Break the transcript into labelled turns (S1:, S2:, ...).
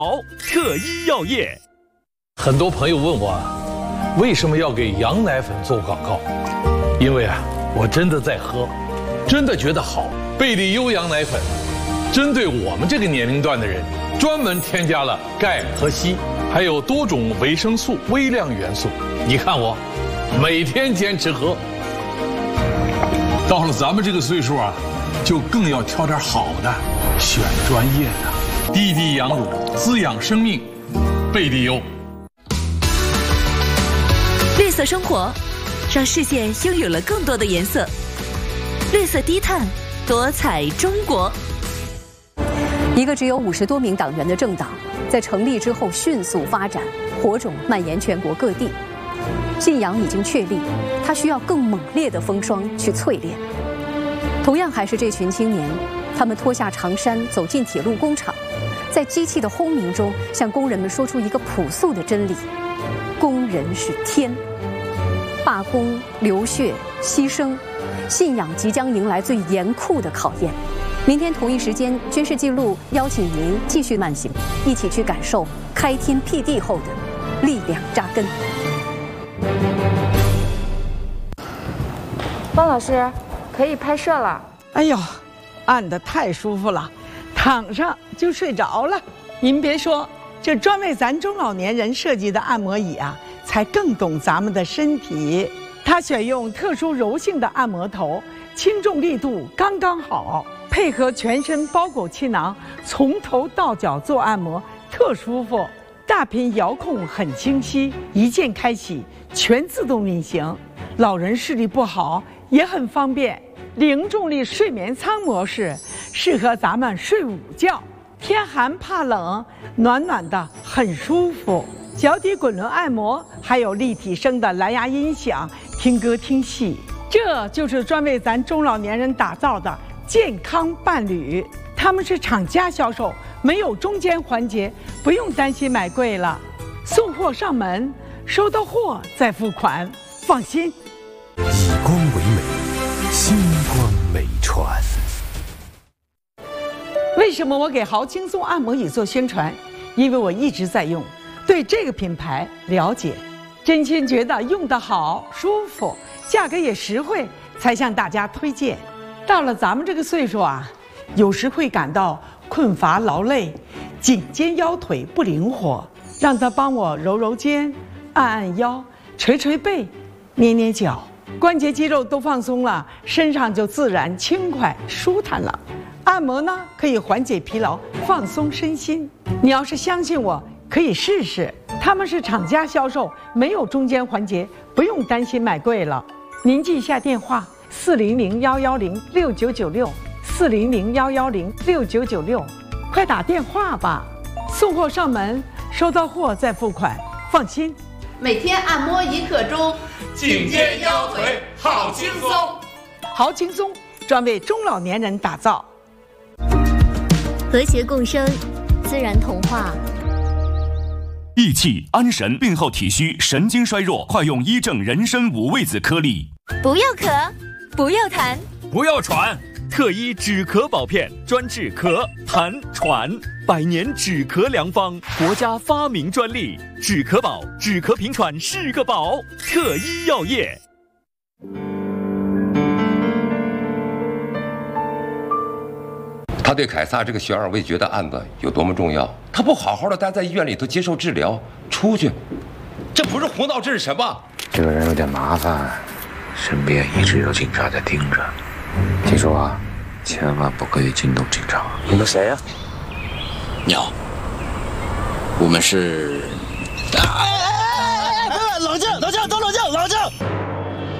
S1: 特医药业。
S2: 很多朋友问我，为什么要给羊奶粉做广告？因为我真的在喝，真的觉得好。贝利优羊奶粉，针对我们这个年龄段的人，专门添加了钙和硒，还有多种维生素、微量元素。你看我，每天坚持喝。到了咱们这个岁数就更要挑点好的，选专业的。滴滴羊乳，滋养生命，贝利优。
S3: 绿色生活，让世界拥有了更多的颜色。绿色低碳，多彩中国。
S4: 一个只有50多名党员的政党，在成立之后迅速发展，火种蔓延全国各地。信仰已经确立，它需要更猛烈的风霜去淬炼。同样还是这群青年，他们脱下长衫，走进铁路工厂，在机器的轰鸣中，向工人们说出一个朴素的真理：工人是天。罢工、流血、牺牲，信仰即将迎来最严酷的考验。明天同一时间，军事记录邀请您继续慢行，一起去感受开天辟地后的力量扎根。
S5: 汪老师，可以拍摄了。
S6: 哎呦，按得太舒服了，躺上就睡着了。您别说，这专为咱中老年人设计的按摩椅才更懂咱们的身体。它选用特殊柔性的按摩头，轻重力度刚刚好，配合全身包裹气囊，从头到脚做按摩特舒服。大屏遥控很清晰，一键开启，全自动运行。老人视力不好也很方便。零重力睡眠舱模式适合咱们睡午觉，天寒怕冷，暖暖的很舒服。脚底滚轮按摩，还有立体声的蓝牙音响，听歌听戏。这就是专为咱中老年人打造的健康伴侣。他们是厂家销售，没有中间环节，不用担心买贵了。送货上门，收到货再付款，放心。
S1: 以光为美，星光美传。
S6: 为什么我给豪轻松按摩椅做宣传？因为我一直在用，对这个品牌了解，真心觉得用得好、舒服，价格也实惠，才向大家推荐。到了咱们这个岁数有时会感到困乏劳累，颈肩腰腿不灵活，让他帮我揉揉肩，按按腰，捶捶背，捏捏脚，关节肌肉都放松了，身上就自然轻快舒坦了。按摩呢，可以缓解疲劳，放松身心。你要是相信我，可以试试。他们是厂家销售，没有中间环节，不用担心买贵了。您记一下电话：400-110-6996，400-110-6996，快打电话吧。送货上门，收到货再付款，放心。
S7: 每天按摩1刻钟，
S8: 颈肩腰腿好轻松。
S6: 好轻松，专为中老年人打造。
S9: 和谐共生，自然童话。
S1: 益气安神，病后体虚、神经衰弱，快用医正人参5味子颗粒。
S9: 不要咳，不要痰，
S1: 不要喘。特医止咳宝片，专治咳、痰、喘，100年止咳良方，国家发明专利。止咳宝，止咳平喘是个宝。特医药业。
S10: 他对凯撒这个悬而未决的案子有多么重要？他不好好的待在医院里头接受治疗，出去，这不是胡闹，这是什么？
S11: 这个人有点麻烦，身边一直有警察在盯着。记住千万不可以惊动警察。
S12: 你们谁呀？
S13: 你好，我们是……
S12: 冷静，都冷静。